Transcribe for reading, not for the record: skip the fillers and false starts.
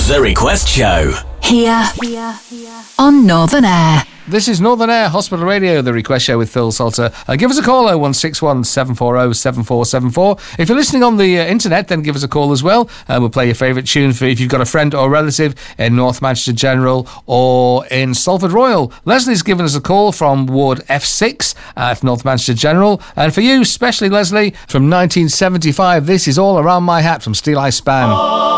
The Request Show. Here on Northern Air. This is Northern Air Hospital Radio, The Request Show with Phil Salter. Give us a call, 0161 740 7474. If you're listening on the internet, then give us a call as well. We'll play your favourite tune for if you've got a friend or relative in North Manchester General or in Salford Royal. Leslie's given us a call from Ward F6 at North Manchester General. And for you, especially Leslie, from 1975, this is All Around My Hat from Steel Eye Span.